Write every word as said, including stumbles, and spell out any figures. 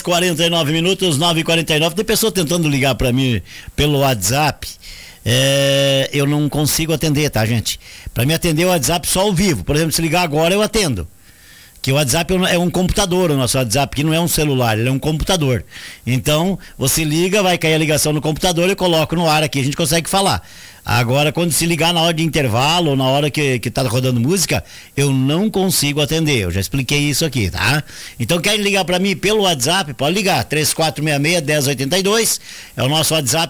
quarenta e nove minutos, nove e quarenta e nove. Tem pessoa tentando ligar para mim pelo WhatsApp. É, eu não consigo atender, tá, gente? Para me atender o WhatsApp só ao vivo. Por exemplo, se ligar agora eu atendo. Que o WhatsApp é um computador, o nosso WhatsApp, que não é um celular, ele é um computador. Então, você liga, vai cair a ligação no computador, eu coloco no ar aqui, a gente consegue falar. Agora, quando se ligar na hora de intervalo, ou na hora que, que tá rodando música, eu não consigo atender. Eu já expliquei isso aqui, tá? Então, quer ligar para mim pelo WhatsApp? Pode ligar, três quatro seis seis, um zero oito dois, é o nosso WhatsApp.